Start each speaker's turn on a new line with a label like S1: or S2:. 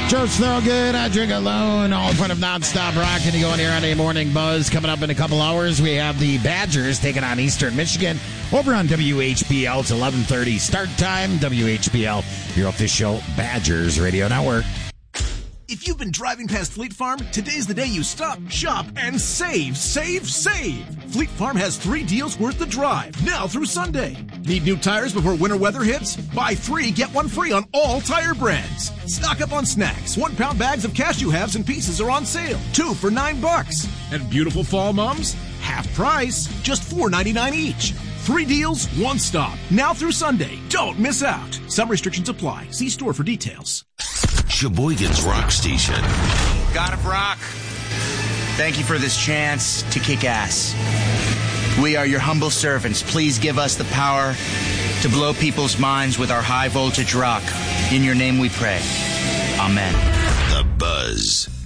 S1: Just so good, I drink alone. All in front of nonstop rock. And you go in here on a morning buzz. Coming up in a couple hours, we have the Badgers taking on Eastern Michigan over on WHBL. It's 11:30 start time. WHBL, your official Badgers radio network.
S2: If you've been driving past Fleet Farm, today's the day you stop, shop, and save, save, save. Fleet Farm has 3 deals worth the drive, now through Sunday. Need new tires before winter weather hits? Buy 3, get 1 free on all tire brands. Stock up on snacks. 1-pound bags of cashew halves and pieces are on sale. 2 for $9. And beautiful fall mums? Half price, just $4.99 each. 3 deals, 1 stop. Now through Sunday. Don't miss out. Some restrictions apply. See store for details.
S3: Sheboygan's Rock Station.
S4: God of Rock, thank you for this chance to kick ass. We are your humble servants. Please give us the power to blow people's minds with our high voltage rock. In your name we pray. Amen.
S3: The Buzz.